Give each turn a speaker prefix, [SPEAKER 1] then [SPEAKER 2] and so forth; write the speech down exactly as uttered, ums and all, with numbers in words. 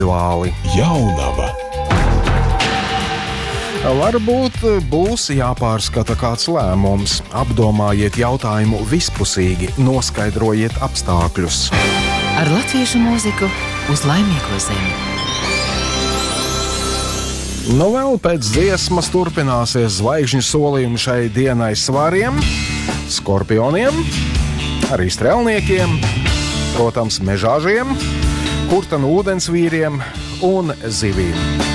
[SPEAKER 1] Jaunava.
[SPEAKER 2] Varbūt būs jāpārskata kāds lēmums. Apdomājiet jautājumu vispusīgi, noskaidrojiet apstākļus.
[SPEAKER 3] Ar latviešu mūziku uz laimīgo zemi.
[SPEAKER 2] Nu vēl pēc dziesmas turpināsies zvaigžņu solījumi šai dienai svariem, skorpioniem, arī strelniekiem, protams, mežāžiem, kurtanu ūdensvīriem un zivīm.